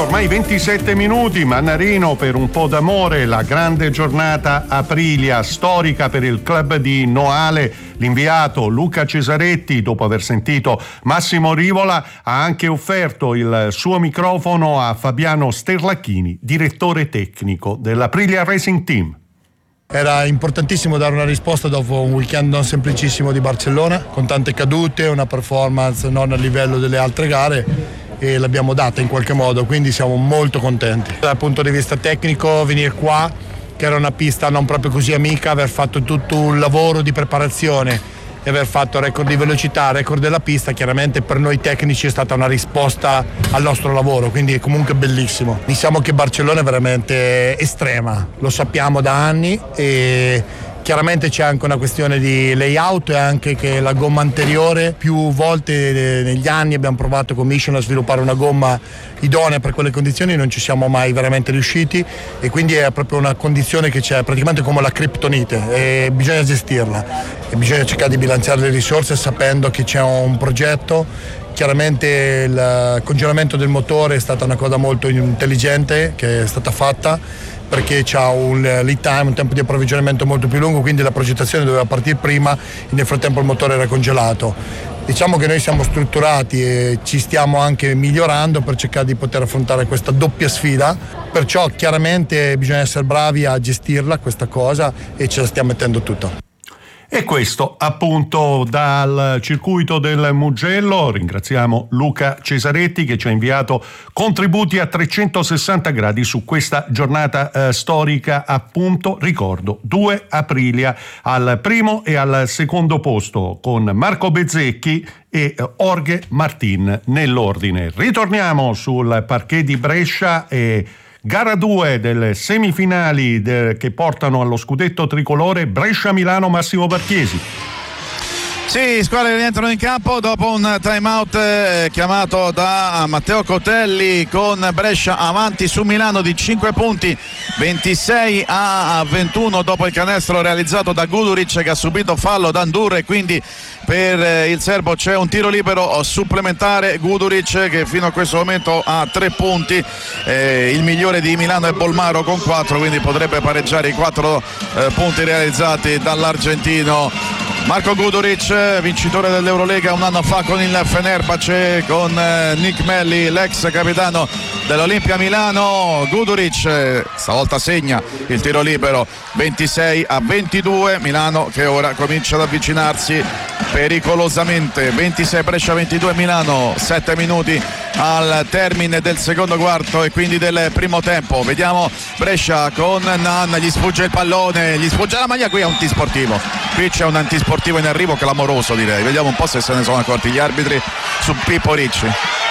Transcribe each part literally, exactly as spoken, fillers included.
ormai ventisette minuti, Mannarino per un po' d'amore, la grande giornata Aprilia, storica per il club di Noale. L'inviato Luca Cesaretti, dopo aver sentito Massimo Rivola, ha anche offerto il suo microfono a Fabiano Sterlacchini, direttore tecnico dell'Aprilia Racing Team. Era importantissimo dare una risposta dopo un weekend non semplicissimo di Barcellona, con tante cadute, una performance non a livello delle altre gare, e l'abbiamo data in qualche modo, quindi siamo molto contenti. Dal punto di vista tecnico, venire qua, che era una pista non proprio così amica, aver fatto tutto un lavoro di preparazione e aver fatto record di velocità, record della pista, chiaramente per noi tecnici è stata una risposta al nostro lavoro, quindi è comunque bellissimo. Diciamo che Barcellona è veramente estrema, lo sappiamo da anni, e chiaramente c'è anche una questione di layout e anche che la gomma anteriore, più volte negli anni abbiamo provato con Michelin a sviluppare una gomma idonea per quelle condizioni, non ci siamo mai veramente riusciti, e quindi è proprio una condizione che c'è praticamente come la criptonite e bisogna gestirla e bisogna cercare di bilanciare le risorse sapendo che c'è un progetto. Chiaramente il congelamento del motore è stata una cosa molto intelligente che è stata fatta, perché c'ha un lead time, un tempo di approvvigionamento molto più lungo, quindi la progettazione doveva partire prima e nel frattempo il motore era congelato. Diciamo che noi siamo strutturati e ci stiamo anche migliorando per cercare di poter affrontare questa doppia sfida, perciò chiaramente bisogna essere bravi a gestirla questa cosa e ce la stiamo mettendo tutta. E questo appunto dal circuito del Mugello. Ringraziamo Luca Cesaretti che ci ha inviato contributi a trecentosessanta gradi su questa giornata eh, storica, appunto, ricordo, due Aprilia al primo e al secondo posto con Marco Bezzecchi e Jorge Martin nell'ordine. Ritorniamo sul parquet di Brescia e gara due delle semifinali de- che portano allo scudetto tricolore Brescia-Milano. Massimo Barchiesi. Sì, squadre rientrano in campo dopo un time out eh, chiamato da Matteo Cotelli, con Brescia avanti su Milano di cinque punti, ventisei a ventuno dopo il canestro realizzato da Guduric, che ha subito fallo da Ndur, e quindi per eh, il serbo c'è un tiro libero supplementare. Guduric che fino a questo momento ha tre punti, eh, il migliore di Milano è Bolmaro con quattro, quindi potrebbe pareggiare i quattro eh, punti realizzati dall'argentino Marco Guduric, vincitore dell'Eurolega un anno fa con il Fenerbahce, con eh, Nick Melli, l'ex capitano dell'Olimpia Milano. Guduric stavolta segna il tiro libero, ventisei a ventidue, Milano che ora comincia ad avvicinarsi pericolosamente. Ventisei Brescia, ventidue Milano, sette minuti al termine del secondo quarto e quindi del primo tempo. Vediamo Brescia con Nan, gli sfugge il pallone, gli sfugge la maglia, qui è un antisportivo, qui c'è un antisportivo in arrivo clamoroso, direi. Vediamo un po' se se ne sono accorti gli arbitri su Pippo Ricci,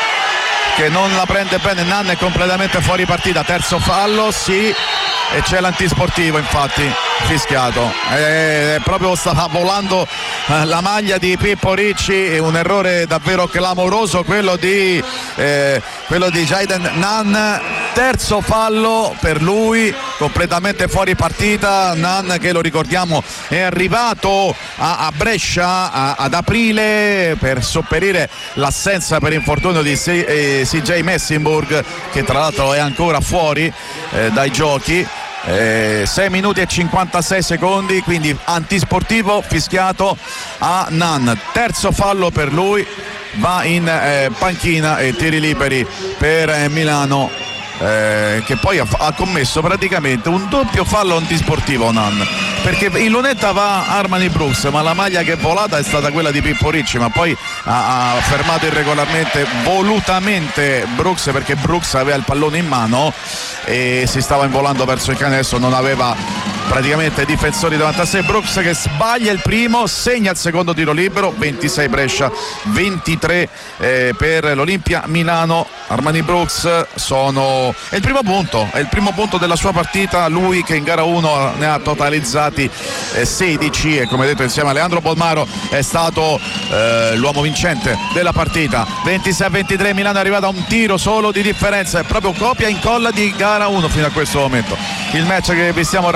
che non la prende bene. Nan è completamente fuori partita, terzo fallo, sì, e c'è l'antisportivo infatti fischiato, e proprio stava volando la maglia di Pippo Ricci, è un errore davvero clamoroso quello di eh, quello di Jayden Nan, terzo fallo per lui, completamente fuori partita. Nan, che lo ricordiamo è arrivato a, a Brescia a, ad aprile per sopperire l'assenza per infortunio di C J Messinburg, che tra l'altro è ancora fuori eh, dai giochi. Eh, sei minuti e cinquantasei secondi, quindi antisportivo fischiato a Nan, terzo fallo per lui, va in eh, panchina e tiri liberi per eh, Milano, eh, che poi ha, ha commesso praticamente un doppio fallo antisportivo Nan, perché in lunetta va Armani Brooks, ma la maglia che è volata è stata quella di Pippo Ricci, ma poi ha, ha fermato irregolarmente, volutamente Brooks, perché Brooks aveva il pallone in mano e si stava involando verso il canestro, non aveva praticamente difensori davanti a sé. Brooks che sbaglia il primo, segna il secondo tiro libero, ventisei Brescia, ventitré eh, per l'Olimpia Milano. Armani Brooks sono è il primo punto, è il primo punto della sua partita, lui che in gara uno ne ha totalizzati eh, sedici, e come detto insieme a Leandro Bolmaro è stato eh, l'uomo vincente della partita. ventisei a ventitré, Milano è arrivata a un tiro solo di differenza, è proprio copia e incolla di gara uno fino a questo momento il match che vi stiamo raccontando.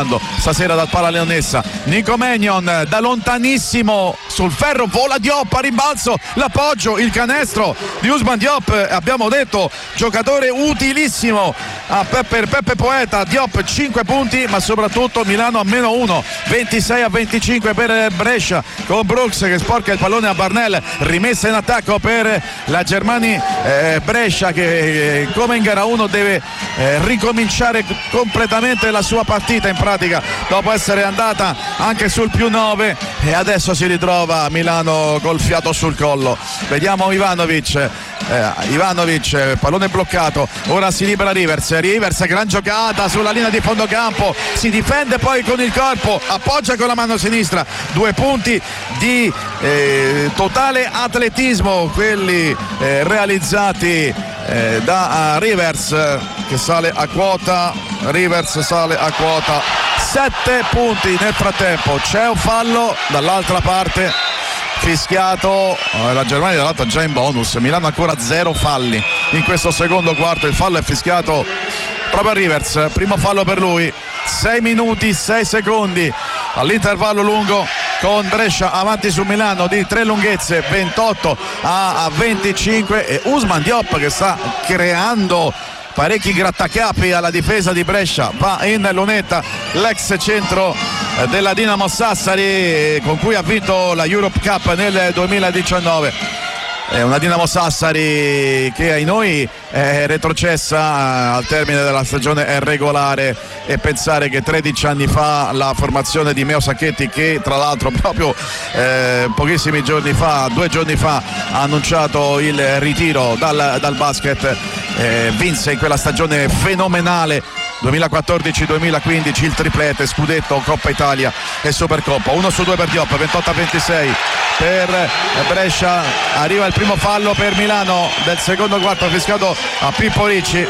comando stasera dal Pala Leonessa. Nico Magnon da lontanissimo sul ferro, vola Diop, a rimbalzo l'appoggio, il canestro di Ousmane Diop, abbiamo detto giocatore utilissimo a per Peppe Poeta. Diop cinque punti, ma soprattutto Milano a meno uno, ventisei a venticinque per Brescia, con Brooks che sporca il pallone a Barnell, rimessa in attacco per la Germani eh, Brescia che eh, come in gara uno deve eh, ricominciare completamente la sua partita in pratica dopo essere andata anche sul più nove, e adesso si ritrova Milano col fiato sul collo. Vediamo Ivanovic, eh, Ivanovic, pallone bloccato, ora si libera Rivers, Rivers gran giocata sulla linea di fondo campo, si difende poi con il corpo, appoggia con la mano sinistra, due punti di eh, totale atletismo quelli eh, realizzati eh, da uh, Rivers, che sale a quota, Rivers sale a quota sette punti. Nel frattempo c'è un fallo dall'altra parte fischiato, la Germania dall'altro già in bonus, Milano ancora zero falli in questo secondo quarto, il fallo è fischiato proprio a Rivers, primo fallo per lui, sei minuti sei secondi all'intervallo lungo, con Brescia avanti su Milano di tre lunghezze, ventotto a venticinque, e Ousmane Diop che sta creando parecchi grattacapi alla difesa di Brescia, va in lunetta l'ex centro della Dinamo Sassari con cui ha vinto la Europe Cup nel duemiladiciannove. È una Dinamo Sassari che ai noi è retrocessa al termine della stagione regolare, e pensare che tredici anni fa la formazione di Meo Sacchetti, che tra l'altro proprio eh, pochissimi giorni fa, due giorni fa, ha annunciato il ritiro dal, dal basket, eh, vinse in quella stagione fenomenale duemilaquattordici duemilaquindici il triplete, scudetto, Coppa Italia e Supercoppa. Uno su due per Diop, ventotto a ventisei per Brescia. Arriva il primo fallo per Milano del secondo quarto, fischiato a Pippo Ricci,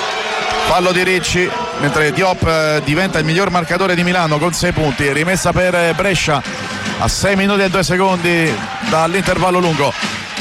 fallo di Ricci, mentre Diop eh, diventa il miglior marcatore di Milano con sei punti. Rimessa per Brescia a sei minuti e due secondi dall'intervallo lungo.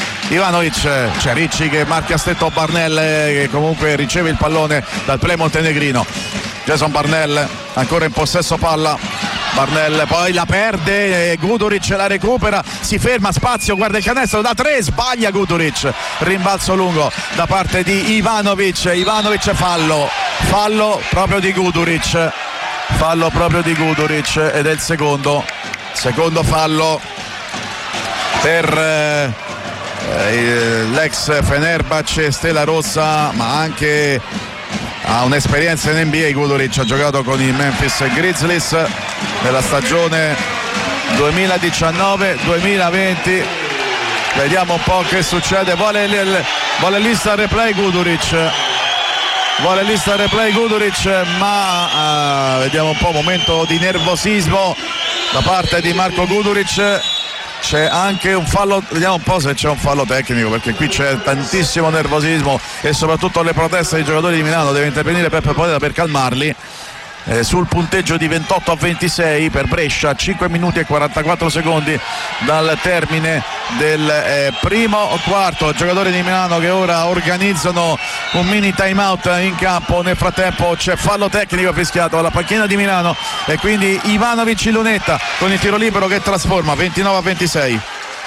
Ivanovic, c'è Ricci che marca a stretto Barnell, che comunque riceve il pallone dal play montenegrino. Jason Barnell ancora in possesso palla, Barnell poi la perde, Guduric la recupera, si ferma, spazio, guarda il canestro da tre, sbaglia Guduric, rimbalzo lungo da parte di Ivanovic, Ivanovic fallo, fallo proprio di Guduric, fallo proprio di Guduric, ed è il secondo, secondo fallo per eh, l'ex Fenerbahce Stella Rossa, ma anche ha un'esperienza in N B A. Guduric ha giocato con i Memphis Grizzlies nella stagione duemiladiciannove duemilaventi. Vediamo un po' che succede, vuole, il, vuole lista replay Guduric, vuole lista replay Guduric, ma uh, vediamo un po', momento di nervosismo da parte di Marko Guduric. C'è anche un fallo, vediamo un po' se c'è un fallo tecnico, perché qui c'è tantissimo nervosismo e soprattutto le proteste dei giocatori di Milano. Deve intervenire Peppe Poeta per calmarli. Eh, sul punteggio di ventotto a ventisei per Brescia, cinque minuti e quarantaquattro secondi dal termine del eh, primo quarto. Giocatori di Milano che ora organizzano un mini time out in campo. Nel frattempo c'è fallo tecnico fischiato alla panchina di Milano, e quindi Ivanovic in lunetta con il tiro libero che trasforma. Ventinove a ventisei,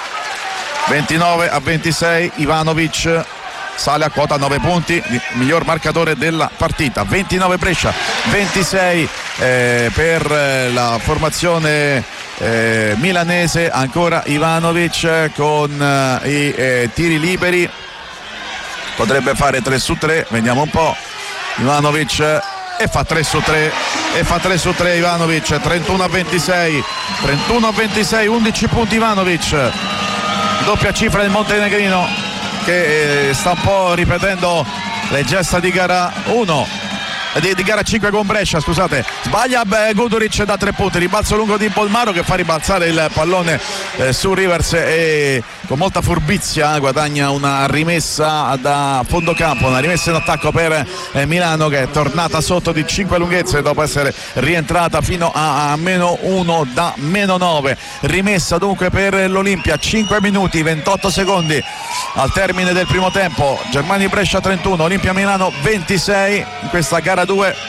ventinove a ventisei, Ivanovic sale a quota nove punti, miglior marcatore della partita. Ventinove Brescia, ventisei eh, per la formazione eh, milanese. Ancora Ivanovic con eh, i eh, tiri liberi, potrebbe fare tre su tre, vediamo un po'. Ivanovic e fa tre su tre, e fa tre su tre Ivanovic. Trentuno a ventisei, trentuno a ventisei, undici punti Ivanovic, doppia cifra del montenegrino, che eh, sta un po' ripetendo le gesta di gara uno, di, di gara cinque con Brescia, scusate. Sbaglia beh, Guduric da tre punti, rimbalzo lungo di Bolmaro che fa ribalzare il pallone eh, su Rivers, e con molta furbizia guadagna una rimessa da fondo campo, una rimessa in attacco per eh, Milano, che è tornata sotto di cinque lunghezze dopo essere rientrata fino a, a meno uno da meno nove. Rimessa dunque per l'Olimpia, cinque minuti ventotto secondi al termine del primo tempo. Germani Brescia trentuno, Olimpia Milano ventisei in questa gara due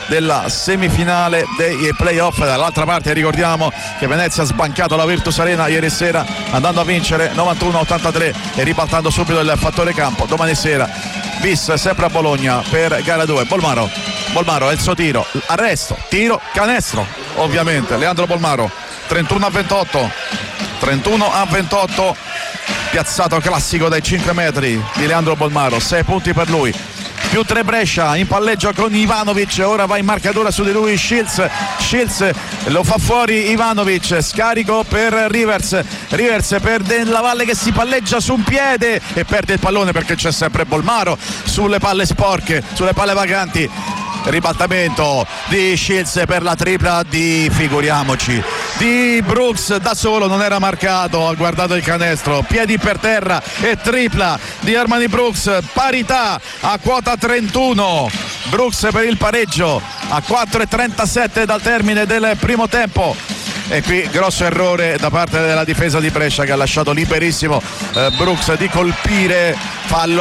della semifinale dei playoff. Dall'altra parte ricordiamo che Venezia ha sbancato la Virtus Arena ieri sera andando a vincere novantuno a ottantatré e ribaltando subito il fattore campo. Domani sera bis sempre a Bologna per gara due. Bolmaro, Bolmaro è il suo tiro, arresto, tiro, canestro ovviamente. Leandro Bolmaro, trentuno a ventotto, trentuno a ventotto, piazzato classico dai cinque metri di Leandro Bolmaro, sei punti per lui. Più tre Brescia in palleggio con Ivanovic, ora va in marcatura su di lui Shields, Shields lo fa fuori Ivanovic, scarico per Rivers, Rivers per Della Valle che si palleggia su un piede e perde il pallone perché c'è sempre Bolmaro sulle palle sporche, sulle palle vaganti. Ribaltamento di Shields per la tripla di, figuriamoci, di Brooks da solo, non era marcato, ha guardato il canestro, piedi per terra e tripla di Armani Brooks, parità a quota trentuno. Brooks per il pareggio a quattro e trentasette dal termine del primo tempo. E qui grosso errore da parte della difesa di Brescia che ha lasciato liberissimo eh, Brooks di colpire, fallo